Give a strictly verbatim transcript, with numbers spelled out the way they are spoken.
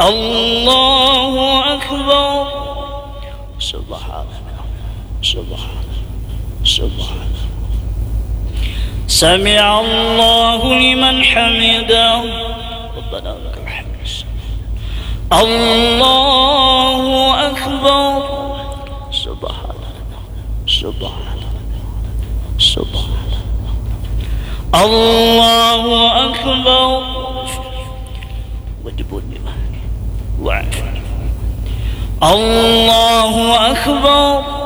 الله أكبر. سبحانك سبحانك سبحانك. سمع الله لمن حمده. ربنا لك الحمد. الله أكبر. سبحانك سبحانك سبحانك. الله أكبر. واجبرني معك واعفني. الله أكبر.